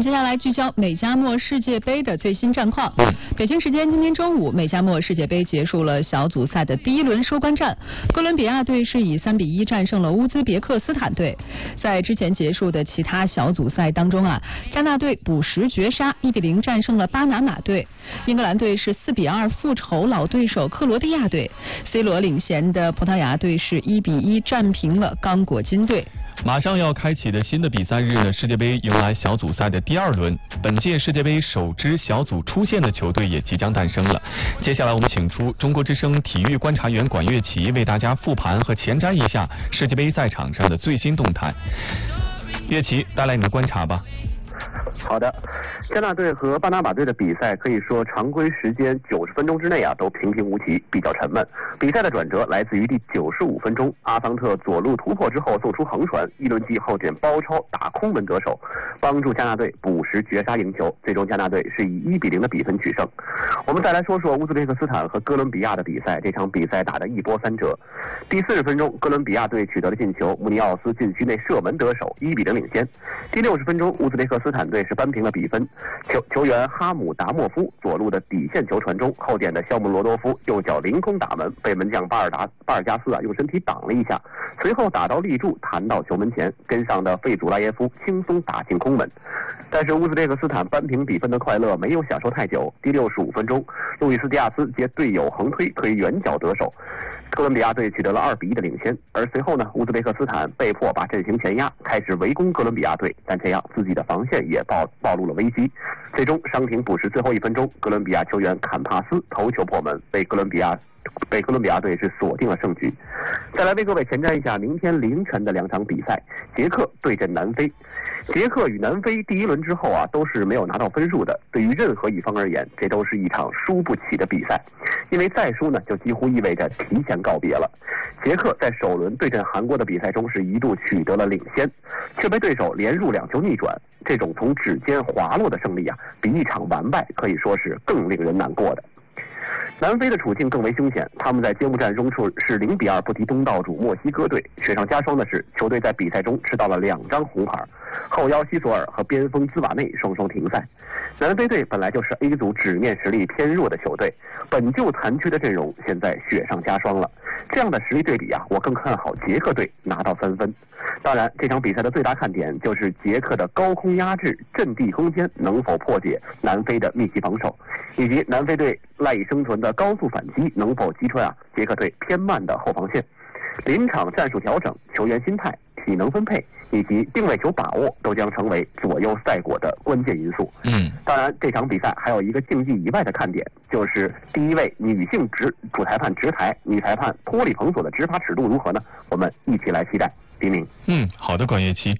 接下来聚焦美加墨世界杯的最新战况。北京时间今天中午，美加墨世界杯结束了小组赛的第一轮收官战，哥伦比亚队是以3-1战胜了乌兹别克斯坦队。在之前结束的其他小组赛当中加纳队补时绝杀1-0战胜了巴拿马队，英格兰队是4-2复仇老对手克罗地亚队，C 罗领衔的葡萄牙队是1-1战平了刚果金队。 马上要开启的新的比赛日呢，世界杯迎来小组赛的第2轮，本届世界杯首支小组出线的球队也即将诞生了。接下来我们请出中国之声体育观察员管乐琪为大家复盘和前瞻一下世界杯赛场上的最新动态。乐琪，带来你的观察吧。 好的，加纳队和巴拿马队的比赛可以说常规时间90分钟之内都平平无奇，比较沉闷。比赛的转折来自于第95分钟，阿桑特左路突破之后送出横传，伊伦基后点包抄打空门得手，帮助加纳队补时绝杀赢球，最终加纳队是以1-0的比分取胜。我们再来说说乌兹别克斯坦和哥伦比亚的比赛，这场比赛打得一波三折。第40分钟，哥伦比亚队取得了进球，穆尼奥斯禁区内射门得手，1-0领先。第60分钟，乌兹别克斯坦队是扳平了比分，球员哈姆达莫夫左路的底线球传中，后点的肖姆罗多夫右脚凌空打门，被门将巴尔加斯用身体挡了一下，随后打到立柱弹到球门前，跟上的费祖拉耶夫轻松打进空门。但是乌兹别克斯坦扳平比分的快乐没有享受太久，第65分钟，路易斯迪亚斯接队友横推远角得手，哥伦比亚队取得了2-1的领先。而随后呢，乌兹别克斯坦被迫把阵型前压，开始围攻哥伦比亚队，但这样自己的防线也暴露了危机。最终伤停补时最后1分钟，哥伦比亚球员坎帕斯头球破门，被哥伦比亚队是锁定了胜局。再来为各位前瞻一下明天凌晨的2场比赛，捷克对阵南非。捷克与南非第1轮之后都是没有拿到分数的，对于任何一方而言，这都是一场输不起的比赛，因为再输呢就几乎意味着提前告别了。捷克在首轮对阵韩国的比赛中是一度取得了领先，却被对手连入2球逆转，这种从指尖滑落的胜利比一场完败可以说是更令人难过的。南非的处境更为凶险，他们在揭幕战中是0-2不敌东道主墨西哥队。雪上加霜的是，球队在比赛中吃到了2张红牌，后腰西索尔和边锋兹瓦内双双停赛。南非队本来就是 A 组纸面实力偏弱的球队，本就残缺的阵容现在雪上加霜了。这样的实力对比我更看好捷克队拿到3分。当然，这场比赛的最大看点就是捷克的高空压制、阵地空间能否破解南非的密集防守，以及南非队赖以生存的高速反击能否击穿捷克队偏慢的后防线。临场战术调整、球员心态、体能分配以及定位球把握都将成为左右赛果的关键因素。当然这场比赛还有一个竞技以外的看点，就是第一位女性主裁判执台，女裁判托里蓬索的执法尺度如何呢？我们一起来期待。黎明。 好的，管乐琪。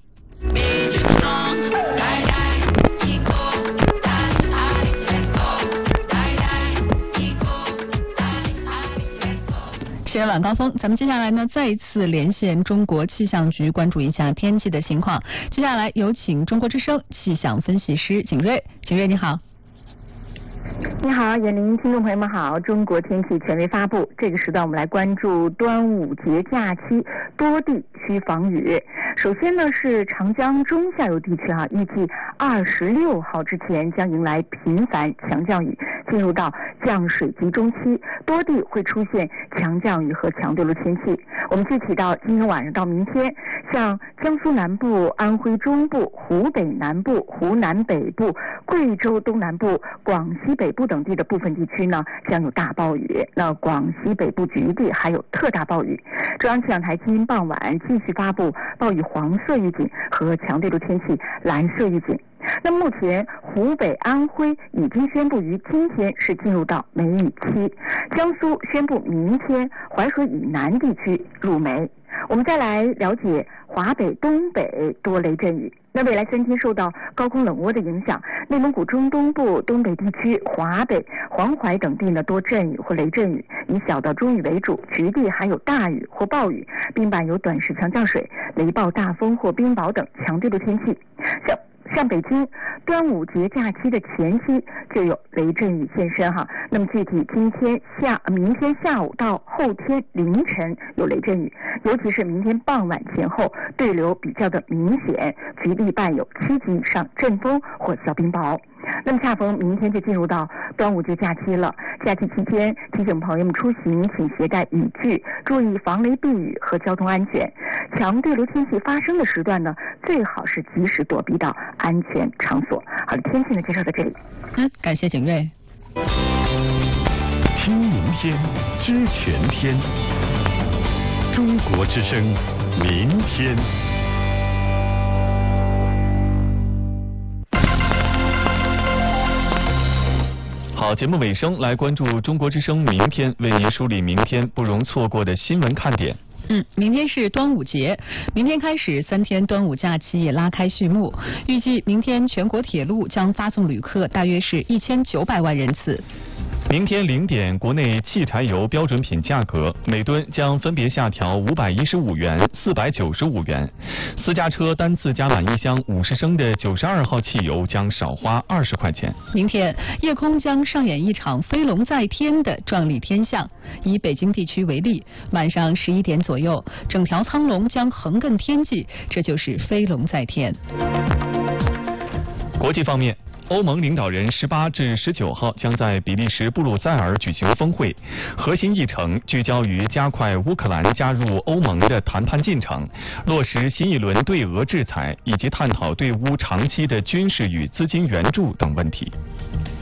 是晚高峰，咱们接下来呢再一次连线中国气象局，关注一下天气的情况。接下来有请中国之声气象分析师景睿。景睿你好。 你好，眼林听众朋友们好，中国天气权威发布，这个时段我们来关注端午节假期多地需防雨。首先呢是长江中下游地区预计26号之前将迎来频繁强降雨，进入到降水集中期，多地会出现强降雨和强对流天气。我们具体到今天晚上到明天，像江苏南部、安徽中部、湖北南部、湖南北部、贵州东南部、广西北部等地的部分地区呢将有大暴雨，那广西北部局地还有特大暴雨。中央气象台今天傍晚继续发布暴雨黄色预警和强对流天气蓝色预警。那目前湖北、安徽已经宣布于今天是进入到梅雨期，江苏宣布明天淮河以南地区入梅。我们再来了解华北、东北多雷阵雨。那未来3天受到高空冷涡的影响，内蒙古中东部、东北地区、华北、黄淮等地呢多阵雨或雷阵雨，以小到中雨为主，局地还有大雨或暴雨，并伴有短时强降水、雷暴、大风或冰雹等强对流天气。 像北京端午节假期的前夕就有雷阵雨现身哈。那么具体明天下午到后天凌晨有雷阵雨，尤其是明天傍晚前后对流比较的明显，局地伴有7级以上阵风或小冰雹。那么恰逢明天就进入到端午节假期了，假期期间提醒朋友们出行请携带雨具，注意防雷避雨和交通安全。强对流天气发生的时段呢，最好是及时躲避到安全场所。好的，天气呢介绍到这里。 感谢景睿。 听明天，知全天。中国之声，明天。 好，节目尾声来关注中国之声明天，为您梳理明天不容错过的新闻看点。 明天是端午节，明天开始3天端午假期也拉开序幕。预计明天全国铁路将发送旅客大约是1900万人次。 明天0点，国内汽柴油标准品价格每吨将分别下调515元、495元。私家车单次加满1箱50升的92号汽油将少花20块钱。 明天夜空将上演一场飞龙在天的壮丽天象。以北京地区为例，晚上11点左右，整条苍龙将横亘天际，这就是飞龙在天。 国际方面，欧盟领导人18至19号将在比利时布鲁塞尔举行峰会，核心议程聚焦于加快乌克兰加入欧盟的谈判进程，落实新一轮对俄制裁，以及探讨对乌长期的军事与资金援助等问题。